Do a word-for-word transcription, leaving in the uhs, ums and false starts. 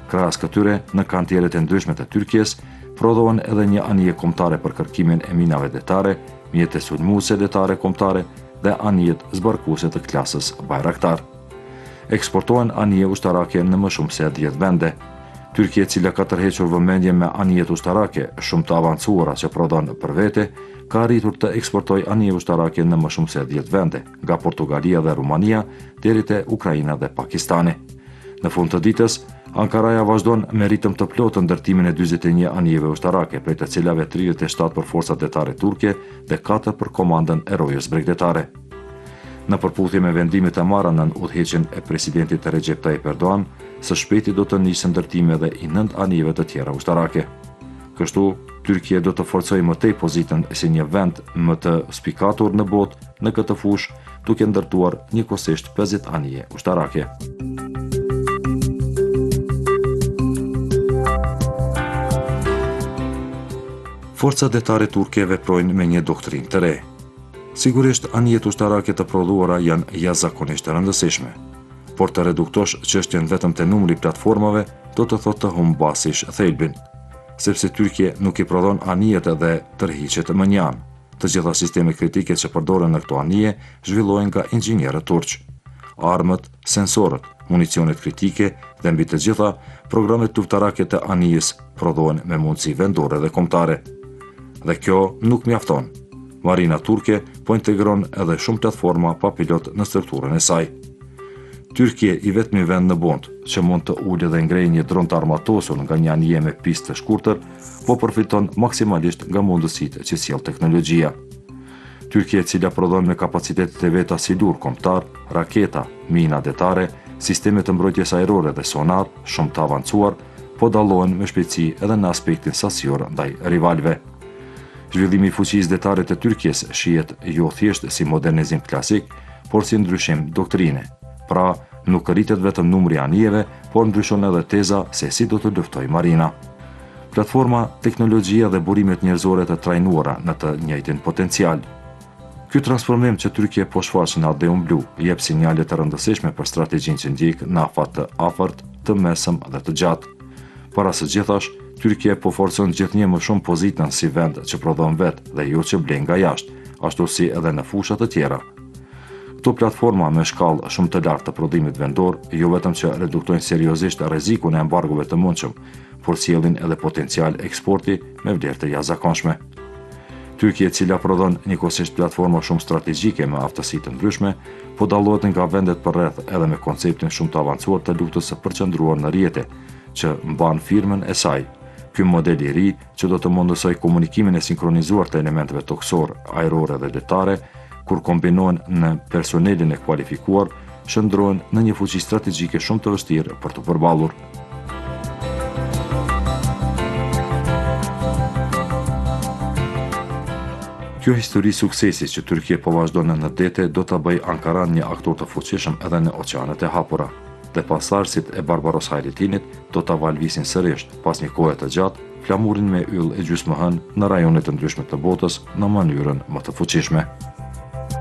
Krahas këtyre, në kantierët e ndryshme të Tyrkisë, prodhohen edhe një anije kombëtare për kërkimin e minave detare, mjete sulmuese detare kombëtare dhe anijet zbarkuese të klasës Bayraktar. Eksportohen anije ushtarake në më shumë se dhjetë vende. Tyrkia, e cila ka tërhequr vëmendje me anijet ushtarake shumë të avancuara që prodhon për vete, ka arritur të eksportojë anije ushtarake në më shumë se dhjetë vende, nga Portugalia dhe Rumania deri te Ukraina dhe Pakistani. Në fund të ditës, Ankaraja vazhdon me ritëm të plotë ndërtimin e dyzet e një anijeve ushtarake, prej të cilave tridhjetë e shtatë për forcat detare turke dhe katër për komandën e rojës bregdetare. Në përputhje me vendimet e marra në udhëheqjen e presidentit Recep Tayyip Erdogan, së shpejti do të nisë ndërtimi edhe i nëntë anijeve të tjera ushtarake. Kështu, Tyrkia do të forcojë më tej pozitën si një vend më të spikatur në botë në këtë fushë, duke ndërtuar njëkohësisht pesëdhjetë anije ushtarake. Forcat detare turke veprojnë me një doktrinë të re. Sigurisht, anijet ushtarake të prodhuara janë jashtëzakonisht të rëndësishme, por të reduktosh çështjen vetëm te numri i platformave do të thotë të humbasish thelbin, sepse Tyrkia nuk i prodhon anijet dhe tërhiqet më një anë. Të gjitha sistemet kritike që përdoren në këto anije zhvillohen nga inxhinierët turq. Armët, sensorët, municionet kritike dhe mbi të gjitha programet luftarake të anijes prodhohen me mundësi vendore dhe kombëtare. Dhe kjo nuk mjafton. Marina turke po integron edhe shumë platforma pa pilot në strukturën e saj. Tyrkia, i vetmi vend në botë që mund të ulë dhe ngrejë një dron të armatosur nga një anije me pistë të shkurtër, po përfiton maksimalisht nga mundësitë që sjell teknologjia. Tyrkia, e cila prodhon me kapacitetet e veta si lur kombëtar, raketa, mina detare, sisteme të mbrojtjes ajrore dhe sonar shumë të avancuar, po dallohen me shpejtësi edhe në aspektin sasior ndaj rivalëve. Zhvillimi i fuqisë detare të Tyrkisë shihet jo thjesht si modernizim klasik, por si ndryshim doktrine. Pra, nuk rritet vetëm numri i anijeve, por ndryshon edhe teza se si do të luftojë marina. Platforma, teknologjia dhe burimet njerëzore të trajnuara në të njëjtin potencial. Ky transformim që Tyrkia po shfaq në Adeun Blu jep sinjale të rëndësishme për strategjinë që ndjek në afat të afërt, të mesëm dhe të gjatë. Para së gjithash, Tyrkia po forcon gjithnjë më shumë pozitën si vend që prodhon vetë dhe jo që blen nga jashtë, ashtu si edhe në fusha të tjera. Këto platforma me shkallë shumë të lartë të prodhimit vendor, jo vetëm që reduktojnë seriozisht rrezikun e embargove të mundshëm, por sjellin edhe potencial eksporti me vlerë të jashtëzakonshme. Tyrkia, e cila prodhon njëkohësisht platforma shumë strategjike me aftësi të ndryshme, po dallohet nga vendet përreth edhe me konceptin shumë të avancuar të luftës së përqendruar në rrjete, që mban firmën e saj. Ky model i ri që do të mundësoj komunikimin e sinkronizuar të elementeve toksor, ajrore dhe detare, kur kombinohen në personelin e kualifikuar, shndrohen në një fuqi strategjike shumë të vështirë për të përballur. Kjo histori suksesi që Tyrkia po vazhdon në dete do ta bëjë Ankaran një aktor të fuqishëm edhe në oqeanet e hapura, dhe pasardhësit e Barbaros Hajretinit do ta valvisin sërish pas një kohe të gjatë flamurin me yll e gjysmëhën në rajonet të ndryshme të botës në mënyrën më të fuqishme.